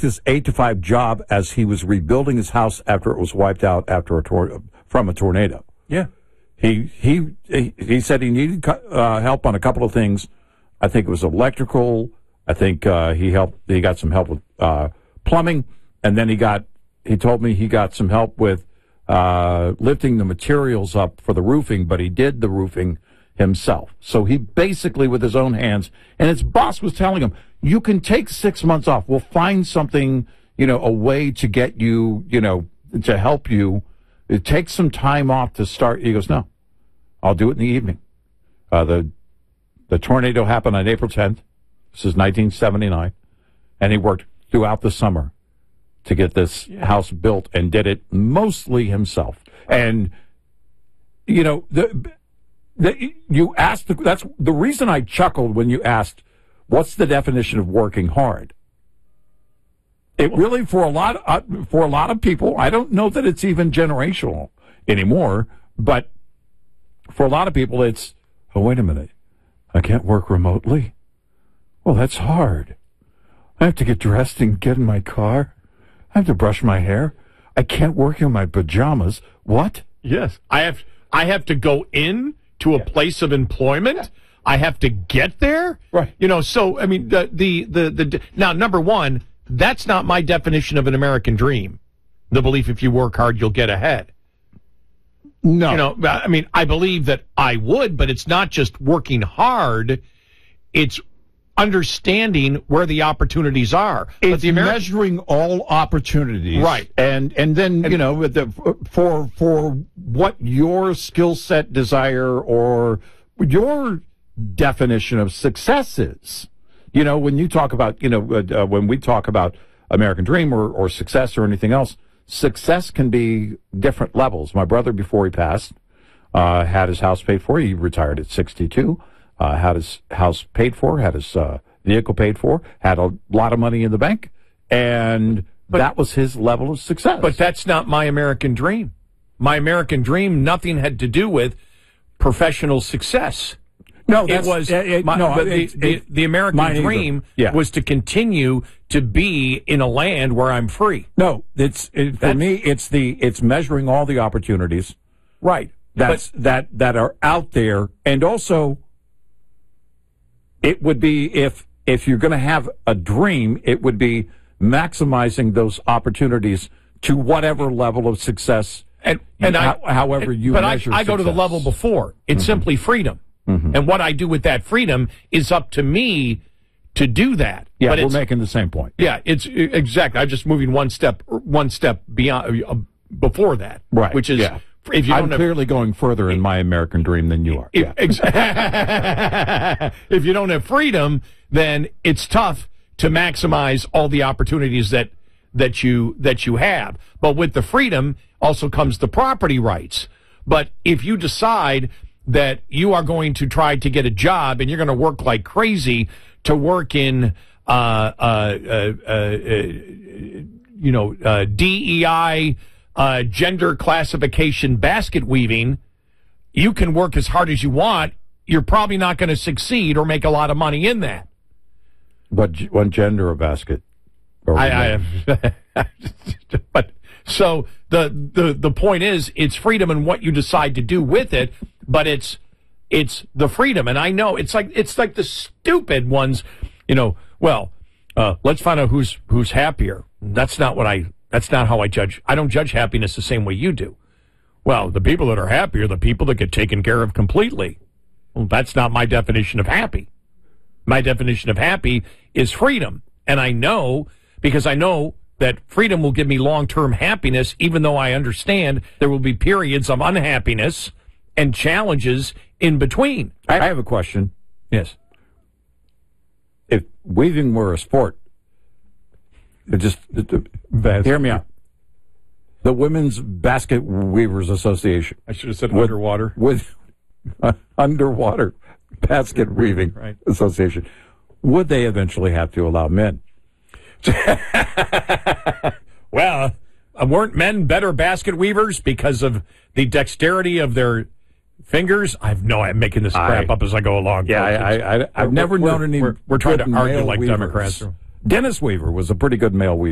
his 8-to-5 job as he was rebuilding his house after it was wiped out from a tornado. Yeah. He said he needed help on a couple of things. I think it was electrical. I think he got some help with plumbing, and then he told me he got some help with lifting the materials up for the roofing, but he did the roofing himself. So he basically, with his own hands, and his boss was telling him, you can take 6 months off. We'll find something, a way to get you, to help you. It takes some time off to start. He goes, no, I'll do it in the evening. The tornado happened on April 10th. This is 1979. And he worked throughout the summer to get this house built and did it mostly himself. And, you asked, that's the reason I chuckled when you asked, what's the definition of working hard? It really, for a lot of people, I don't know that it's even generational anymore, but for a lot of people, it's, oh, wait a minute, I can't work remotely? Well, that's hard. I have to get dressed and get in my car. I have to brush my hair. I can't work in my pajamas. What? Yes. I have to go in to a place of employment. Yeah. I have to get there. Right. So, I mean, now, number one, that's not my definition of an American dream. The belief if you work hard, you'll get ahead. No. I mean, I believe that I would, but it's not just working hard. It's understanding where the opportunities are. It's measuring all opportunities. Right. And then, for what your skill set desire or your definition of success is. When you talk about, when we talk about American Dream or success or anything else, success can be different levels. My brother, before he passed, had his house paid for. He retired at 62. Had his house paid for, had his vehicle paid for, had a lot of money in the bank, and that was his level of success. But that's not my American dream. My American dream, nothing had to do with professional success. No, it was the American dream was to continue to be in a land where I'm free. No, for me, it's measuring all the opportunities, right? That are out there, and also. It would be, if you're going to have a dream, it would be maximizing those opportunities to whatever level of success, however you measure I go to the level before. It's simply freedom. Mm-hmm. And what I do with that freedom is up to me to do that. Yeah, but we're making the same point. Yeah, it's exactly. I'm just moving one step beyond before that. Right. Which is... Yeah. I'm clearly going further in my American dream than you are. If you don't have freedom, then it's tough to maximize all the opportunities that you have. But with the freedom also comes the property rights. But if you decide that you are going to try to get a job and you're going to work like crazy to work in DEI gender classification basket weaving, you can work as hard as you want. You're probably not going to succeed or make a lot of money in that. But one gender a basket. But so the point is, it's freedom in what you decide to do with it, but it's the freedom. And I know it's like the stupid ones, let's find out who's happier. That's not how I judge. I don't judge happiness the same way you do. Well, the people that are happy are the people that get taken care of completely. Well, that's not my definition of happy. My definition of happy is freedom. And I know, because I know that freedom will give me long-term happiness, even though I understand there will be periods of unhappiness and challenges in between. I have a question. Yes. If weaving were a sport, hear me out. The Women's Basket Weavers Association. I should have said underwater. Underwater Basket Weaving Association. Would they eventually have to allow men? Well, weren't men better basket weavers because of the dexterity of their fingers? I'm making this crap up as I go along. Yeah, I've never known any. We're trying to argue like weavers. Democrats. Dennis Weaver was a pretty good male weaver.